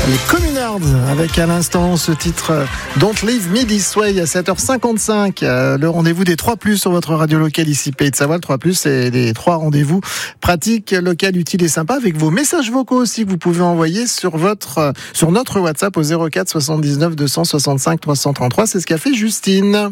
Les Communards, avec à l'instant ce titre Don't Leave Me This Way à 7h55. Le rendez-vous des 3+, sur votre radio locale ici, Pays de Savoie. Le 3+, c'est les 3 rendez-vous pratiques, local, utiles et sympas, avec vos messages vocaux aussi que vous pouvez envoyer sur notre WhatsApp au 04 79 265 333. C'est ce qu'a fait Justine.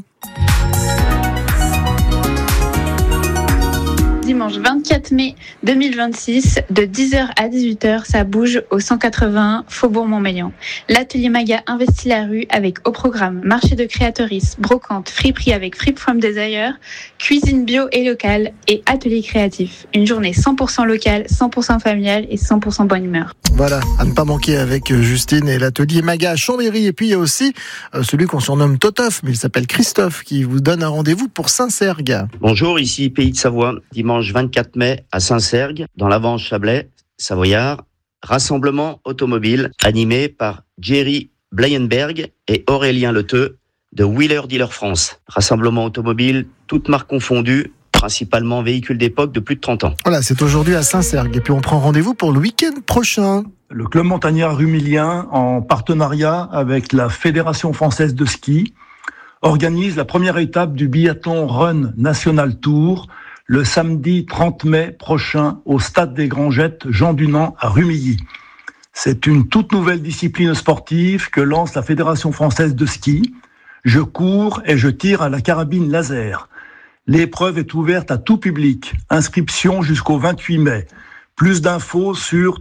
Dimanche 24 mai 2026, de 10h à 18h, ça bouge au 181 Faubourg Montmélian. L'atelier Maga investit la rue avec au programme marché de créatrices, brocante, friperie avec Fripe from Desire, cuisine bio et locale et atelier créatif. Une journée 100% locale, 100% familiale et 100% bonne humeur. Voilà, à ne pas manquer avec Justine et l'atelier Maga à Chambéry. Et puis il y a aussi celui qu'on surnomme Totof, mais il s'appelle Christophe, qui vous donne un rendez-vous pour Saint-Sergue. Bonjour, ici Pays de Savoie, dimanche 24 mai à Saint-Sergue, dans l'Avance-Chablais, Savoyard, rassemblement automobile animé par Jerry Blayenberg et Aurélien Leteux de Wheeler Dealer France. Rassemblement automobile, toutes marques confondues, principalement véhicules d'époque de plus de 30 ans. Voilà, c'est aujourd'hui à Saint-Sergue. Et puis on prend rendez-vous pour le week-end prochain. Le Club Montagnard Rumilien, en partenariat avec la Fédération Française de Ski, organise la première étape du biathlon Run National Tour le samedi 30 mai prochain au Stade des Grangettes Jean Dunand à Rumilly. C'est une toute nouvelle discipline sportive que lance la Fédération Française de Ski. Je cours et je tire à la carabine laser. L'épreuve est ouverte à tout public. Inscription jusqu'au 28 mai. Plus d'infos sur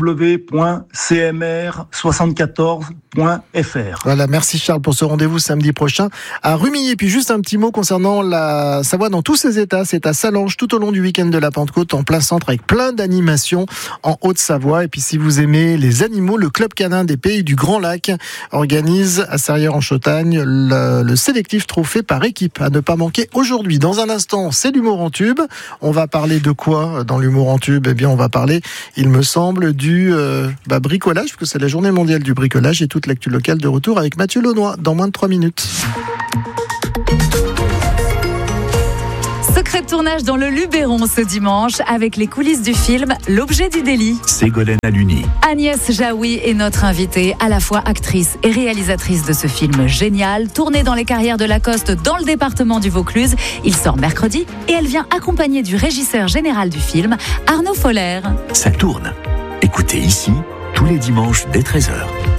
www.cmr74.fr. Voilà, merci Charles pour ce rendez-vous samedi prochain à Rumilly. Et puis juste un petit mot concernant la Savoie dans tous ses états. C'est à Sallanches tout au long du week-end de la Pentecôte, en plein centre, avec plein d'animations en Haute-Savoie. Et puis si vous aimez les animaux, le Club canin des Pays du Grand Lac organise à Serrières-en-Chautagne le sélectif trophée par équipe à ne pas manquer aujourd'hui. Dans un instant, c'est l'humour en tube. On va parler de quoi dans l'humour en tube? Eh bien, on va parler, il me semble, du bricolage, parce que c'est la journée mondiale du bricolage, et toute l'actu locale de retour avec Mathieu Launois dans moins de 3 minutes. Secret de tournage dans le Luberon ce dimanche avec les coulisses du film L'objet du délit. Ségolène Aluni. Agnès Jaoui est notre invitée, à la fois actrice et réalisatrice de ce film génial, tourné dans les carrières de Lacoste dans le département du Vaucluse. Il sort mercredi et elle vient accompagnée du régisseur général du film, Arnaud Foller. Ça tourne. Écoutez ici, tous les dimanches dès 13h.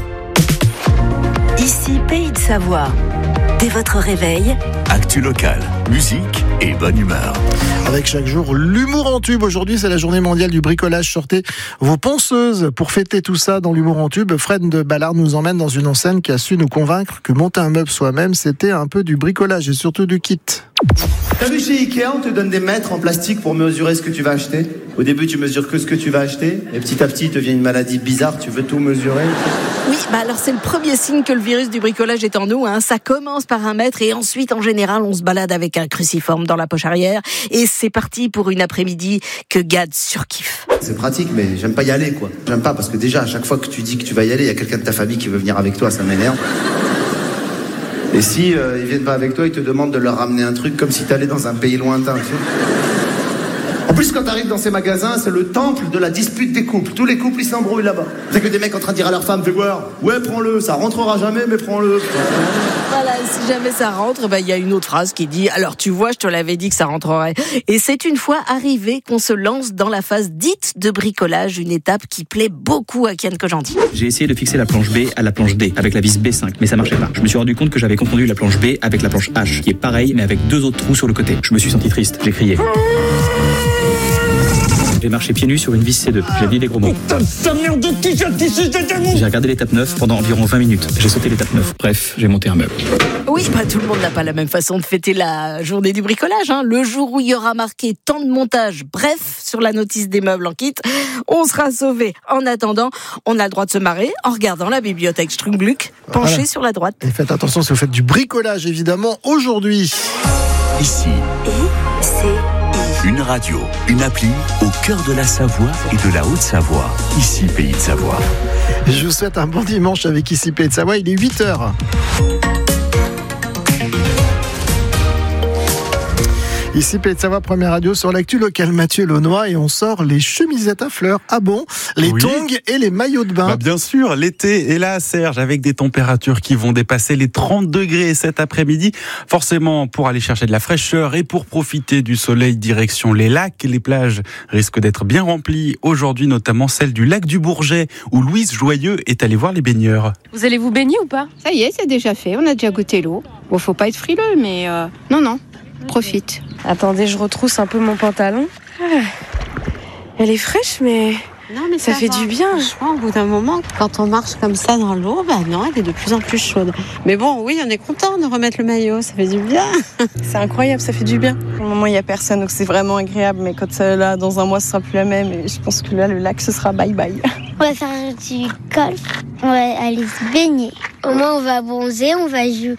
Ici, Pays de Savoie. Dès votre réveil, actu locale, musique et bonne humeur. Avec chaque jour l'humour en tube. Aujourd'hui, c'est la journée mondiale du bricolage. Sortez vos ponceuses pour fêter tout ça dans l'humour en tube. Fred de Ballard nous emmène dans une enseigne qui a su nous convaincre que monter un meuble soi-même, c'était un peu du bricolage et surtout du kit. T'as vu chez Ikea, on te donne des mètres en plastique pour mesurer ce que tu vas acheter. Au début, tu mesures que ce que tu vas acheter. Et petit à petit, il devient une maladie bizarre, tu veux tout mesurer. Oui, alors c'est le premier signe que le virus du bricolage est en nous. Ça commence par un mètre et ensuite, en général, on se balade avec un cruciforme dans la poche arrière. Et c'est parti pour une après-midi que Gad surkiffe. C'est pratique, mais j'aime pas y aller, quoi. J'aime pas parce que déjà, à chaque fois que tu dis que tu vas y aller, il y a quelqu'un de ta famille qui veut venir avec toi, ça m'énerve. Et si ils viennent pas avec toi, ils te demandent de leur ramener un truc comme si t'allais dans un pays lointain, tu sais. En plus, quand t'arrives dans ces magasins, c'est le temple de la dispute des couples. Tous les couples, ils s'embrouillent là-bas. C'est que des mecs en train de dire à leur femme, fais voir, ouais, prends-le, ça rentrera jamais, mais prends-le. Voilà, si jamais ça rentre, il y a une autre phrase qui dit, alors tu vois, je te l'avais dit que ça rentrerait. Et c'est une fois arrivé qu'on se lance dans la phase dite de bricolage, une étape qui plaît beaucoup à Kian Kojandi. J'ai essayé de fixer la planche B à la planche D, avec la vis B5, mais ça marchait pas. Je me suis rendu compte que j'avais confondu la planche B avec la planche H, qui est pareil, mais avec 2 autres trous sur le côté. Je me suis senti triste, j'ai crié. J'ai marché pieds nus sur une vis C2. J'ai dit des gros mots. J'ai regardé l'étape 9 pendant environ 20 minutes. J'ai sauté l'étape 9. Bref, j'ai monté un meuble. Oui, tout le monde n'a pas la même façon de fêter la journée du bricolage. Le jour où il y aura marqué temps de montage, bref, sur la notice des meubles en kit, on sera sauvé. En attendant, on a le droit de se marrer en regardant la bibliothèque Strungbluck penchée sur la droite. Et faites attention si vous faites du bricolage, évidemment, aujourd'hui. Ici. Une radio, une appli au cœur de la Savoie et de la Haute-Savoie. Ici, Pays de Savoie. Je vous souhaite un bon dimanche avec Ici, Pays de Savoie. Il est 8h. Ici Pays de Savoie, première radio sur l'actu locale, Mathieu Launois, et on sort les chemisettes à fleurs. Ah bon? Les tongs et les maillots de bain. Bien sûr, l'été est là, Serge, avec des températures qui vont dépasser les 30 degrés cet après-midi. Forcément, pour aller chercher de la fraîcheur et pour profiter du soleil, direction les lacs. Les plages risquent d'être bien remplies aujourd'hui, notamment celle du lac du Bourget, où Louise Joyeux est allée voir les baigneurs. Vous allez vous baigner ou pas? Ça y est, c'est déjà fait, on a déjà goûté l'eau. Bon, faut pas être frileux, mais non, profite. Attendez, je retrousse un peu mon pantalon. Elle est fraîche, mais ça fait du bien. Franchement, au bout d'un moment, quand on marche comme ça dans l'eau, non, elle est de plus en plus chaude. Mais bon, oui, on est content de remettre le maillot, ça fait du bien. C'est incroyable, ça fait du bien. Pour le moment, il n'y a personne, donc c'est vraiment agréable. Mais quand là, dans un mois, ce sera plus la même. Et je pense que là, le lac, ce sera bye-bye. On va faire du golf, on va aller se baigner. Au moins, on va bronzer, on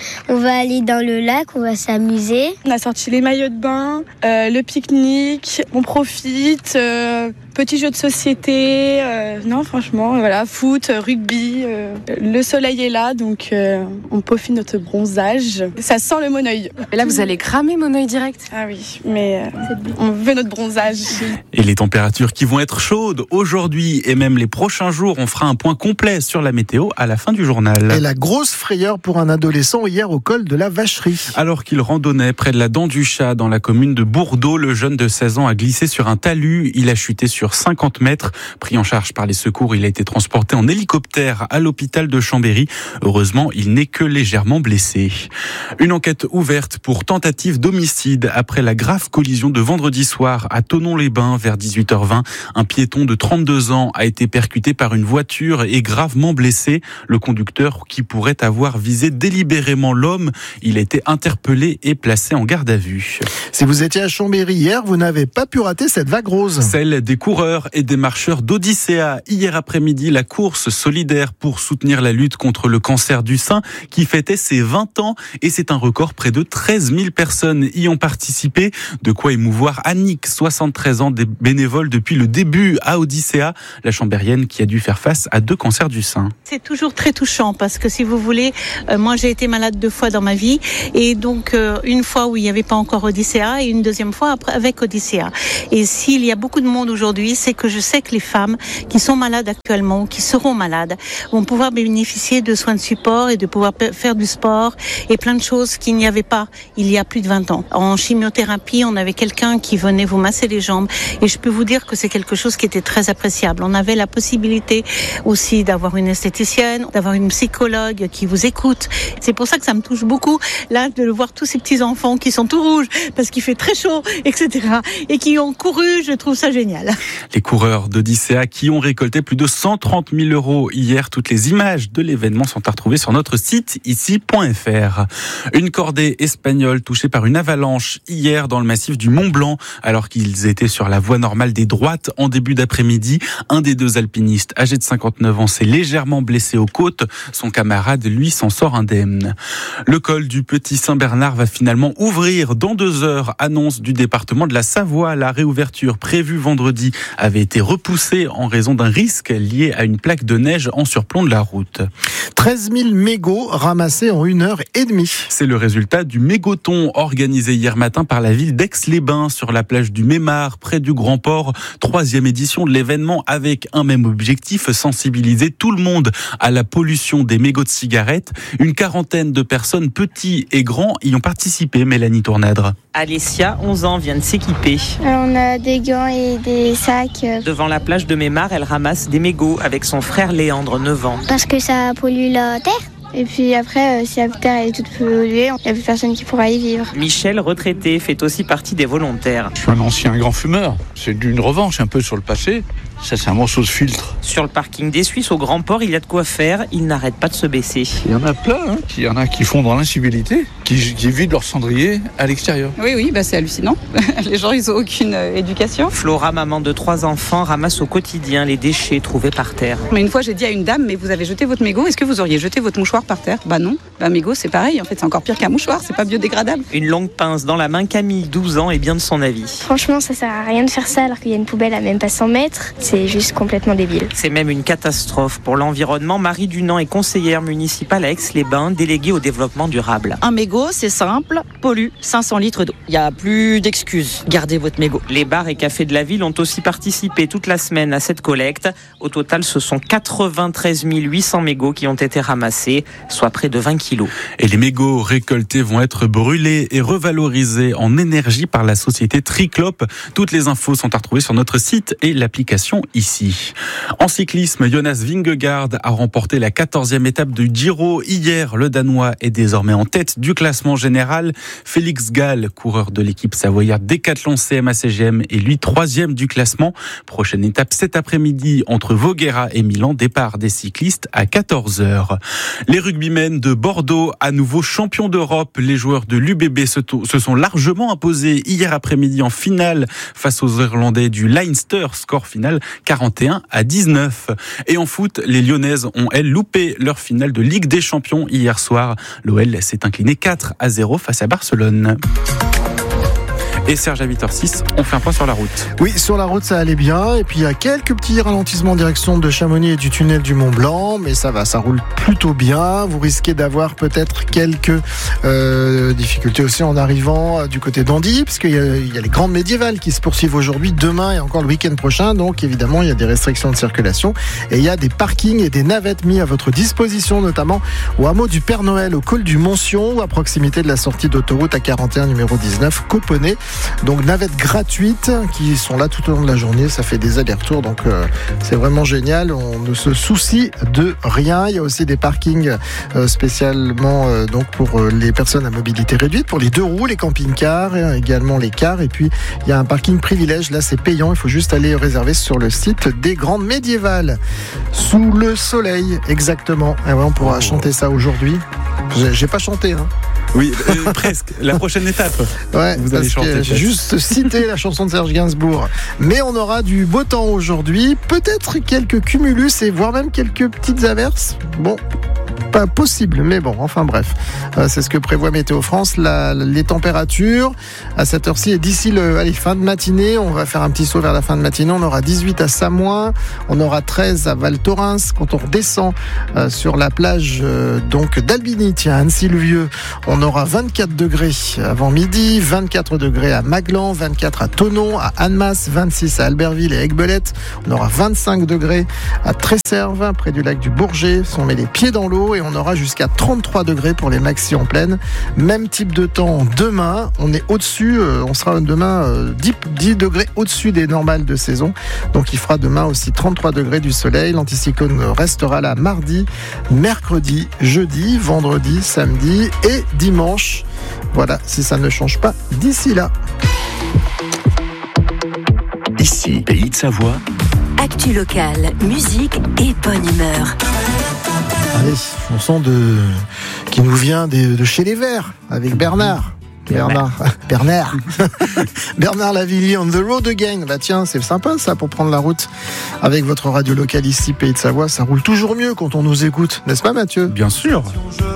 va aller dans le lac, on va s'amuser. On a sorti les maillots de bain, le pique-nique, on profite, petits jeux de société, non franchement, voilà, foot, rugby, le soleil est là, donc on peaufine notre bronzage. Ça sent le Moneuil. Et là, vous allez cramer Moneuil direct? Ah oui, mais on veut notre bronzage. Et les températures qui vont être chaudes aujourd'hui et même les prochains jours, on fera un point complet sur la météo à la fin du journal. Et la grosse frayeur pour un adolescent hier au col de la Vacherie. Alors qu'il randonnait près de la Dent du Chat dans la commune de Bourdeau, le jeune de 16 ans a glissé sur un talus. Il a chuté sur 50 mètres. Pris en charge par les secours, il a été transporté en hélicoptère à l'hôpital de Chambéry. Heureusement, il n'est que légèrement blessé. Une enquête ouverte pour tentative d'homicide après la grave collision de vendredi soir à Thonon-les-Bains vers 18h20. Un piéton de 32 ans a été percuté par une voiture et gravement blessé. Le conducteur, qui pourrait avoir visé délibérément l'homme, il a été interpellé et placé en garde à vue. Si vous étiez à Chambéry hier, vous n'avez pas pu rater cette vague rose. Celle des coureurs et des marcheurs d'Odyssea. Hier après-midi, la course solidaire pour soutenir la lutte contre le cancer du sein qui fêtait ses 20 ans. Et c'est un record, près de 13 000 personnes y ont participé. De quoi émouvoir Annick, 73 ans, des bénévoles depuis le début à Odyssea, la chambérienne qui a dû faire face à 2 cancers du sein. C'est toujours très touchant parce que si vous voulez, moi j'ai été malade 2 fois dans ma vie et donc une fois où il n'y avait pas encore Odyssea et une deuxième fois après avec Odyssea. Et s'il y a beaucoup de monde aujourd'hui, c'est que je sais que les femmes qui sont malades actuellement, qui seront malades, vont pouvoir bénéficier de soins de support et de pouvoir faire du sport et plein de choses qu'il n'y avait pas il y a plus de 20 ans. En chimiothérapie, on avait quelqu'un qui venait vous masser les jambes et je peux vous dire que c'est quelque chose qui était très appréciable. On avait la possibilité aussi d'avoir une esthéticienne, d'avoir une psychologue qui vous écoute. C'est pour ça que ça me touche beaucoup, là, de voir tous ces petits-enfants qui sont tout rouges parce qu'il fait très chaud, etc. et qui ont couru, je trouve ça génial. Les coureurs d'Odyssea qui ont récolté plus de 130 000 € hier. Toutes les images de l'événement sont à retrouver sur notre site ici.fr. Une cordée espagnole touchée par une avalanche hier dans le massif du Mont Blanc alors qu'ils étaient sur la voie normale des droites en début d'après-midi. Un des 2 alpinistes âgé de 59 ans s'est légèrement blessé aux côtes. Son camarade, lui, s'en sort indemne. Le col du Petit Saint-Bernard va finalement ouvrir dans 2 heures. Annonce du département de la Savoie. La réouverture prévue vendredi avait été repoussée en raison d'un risque lié à une plaque de neige en surplomb de la route. 13 000 mégots ramassés en 1h30. C'est le résultat du mégoton organisé hier matin par la ville d'Aix-les-Bains sur la plage du Mémar, près du Grand Port. 3e édition de l'événement avec un même objectif, sensibiliser tout le monde à la pollution des mégots de cigarettes. Une quarantaine de personnes, petits et grands, y ont participé. Mélanie Tournadre. Alessia, 11 ans, vient de s'équiper. On a des gants et des sacs. Devant la plage de Mémar, elle ramasse des mégots avec son frère Léandre, 9 ans. Parce que ça pollue la terre. Et puis après, si la terre est toute polluée, il n'y a plus personne qui pourra y vivre. Michel, retraité, fait aussi partie des volontaires. Je suis un ancien grand fumeur. C'est d'une revanche un peu sur le passé. Ça, c'est un morceau de filtre. Sur le parking des Suisses, au Grand Port, il y a de quoi faire. Ils n'arrêtent pas de se baisser. Il y en a plein. Il y en a qui font dans l'incivilité, qui vident leur cendrier à l'extérieur. Oui, c'est hallucinant. Les gens, ils n'ont aucune éducation. Flora, maman de 3 enfants, ramasse au quotidien les déchets trouvés par terre. Mais une fois, j'ai dit à une dame, mais vous avez jeté votre mégot, est-ce que vous auriez jeté votre mouchoir par terre ? Bah non. Mégot, c'est pareil. En fait, c'est encore pire qu'un mouchoir. C'est pas biodégradable. Une longue pince dans la main, Camille, 12 ans, est bien de son avis. Franchement, ça sert à rien de faire ça alors qu'il y a une poubelle à même pas 100 mètres. C'est juste complètement débile. C'est même une catastrophe pour l'environnement. Marie Dunant est conseillère municipale à Aix-les-Bains, déléguée au développement durable. Un mégot, c'est simple, pollue 500 litres d'eau. Il n'y a plus d'excuses. Gardez votre mégot. Les bars et cafés de la ville ont aussi participé toute la semaine à cette collecte. Au total, ce sont 93 800 mégots qui ont été ramassés, soit près de 20 kilos. Et les mégots récoltés vont être brûlés et revalorisés en énergie par la société Triclope. Toutes les infos sont à retrouver sur notre site et l'application ici. En cyclisme, Jonas Vingegaard a remporté la 14e étape du Giro. Hier, le Danois est désormais en tête du classement général. Félix Gall, coureur de l'équipe savoyarde Decathlon CMA-CGM, est lui 3e du classement. Prochaine étape cet après-midi entre Voghera et Milan. Départ des cyclistes à 14h. Les rugbymen de Bordeaux, à nouveau champions d'Europe. Les joueurs de l'UBB se sont largement imposés hier après-midi en finale face aux Irlandais du Leinster. Score final 41-19. Et en foot, les Lyonnaises ont, elles, loupé leur finale de Ligue des Champions hier soir. L'OL s'est incliné 4-0 face à Barcelone. Et Serge, à 8h06, on fait un point sur la route. Oui, sur la route, ça allait bien. Et puis, il y a quelques petits ralentissements en direction de Chamonix et du tunnel du Mont Blanc. Mais ça va, ça roule plutôt bien. Vous risquez d'avoir peut-être quelques difficultés aussi en arrivant du côté d'Andy, parce qu'il y a les grandes médiévales qui se poursuivent aujourd'hui, demain et encore le week-end prochain. Donc, évidemment, il y a des restrictions de circulation. Et il y a des parkings et des navettes mis à votre disposition, notamment au hameau du Père Noël, au col du Montsion, ou à proximité de la sortie d'autoroute A41 numéro 19, Coponnet. Donc navettes gratuites qui sont là tout au long de la journée, ça fait des allers-retours, donc c'est vraiment génial, on ne se soucie de rien. Il y a aussi des parkings spécialement donc pour les personnes à mobilité réduite, pour les 2 roues, les camping-cars, également les cars, et puis il y a un parking privilège, là c'est payant, il faut juste aller réserver sur le site des Grandes Médiévales. Sous le soleil, exactement. Et ouais, on pourra chanter ça aujourd'hui. J'ai pas chanté, hein. Oui, presque. La prochaine étape. Ouais, vous allez chanter. J'ai juste cité la chanson de Serge Gainsbourg. Mais on aura du beau temps aujourd'hui. Peut-être quelques cumulus et voire même quelques petites averses. Bon, pas possible, mais bon, enfin bref. C'est ce que prévoit Météo France. Les températures à cette heure-ci et d'ici fin de matinée, on va faire un petit saut vers la fin de matinée. On aura 18 à Samoin, on aura 13 à Val Thorens. Quand on redescend sur la plage donc d'Albini, à Annecy-le-Vieux, on aura 24 degrés avant midi, 24 degrés à Maglan, 24 à Thonon, à Annemasse, 26 à Albertville et Aiguebelette. On aura 25 degrés à Tresserve, près du lac du Bourget, si on met les pieds dans l'eau, et on aura jusqu'à 33 degrés pour les maxi en pleine. Même type de temps demain, on est au-dessus, on sera demain 10 degrés au-dessus des normales de saison. Donc il fera demain aussi 33 degrés du soleil. L'anticyclone restera là mardi, mercredi, jeudi, vendredi, samedi et dimanche. Voilà, si ça ne change pas d'ici là. Ici, Pays de Savoie. Actu locale, musique et bonne humeur. Allez, chanson qui nous vient de chez les Verts, avec Bernard Lavilliers, On the Road Again. Bah tiens, c'est sympa ça pour prendre la route avec votre radio locale ici, Pays de Savoie. Ça roule toujours mieux quand on nous écoute, n'est-ce pas Mathieu ? Bien sûr.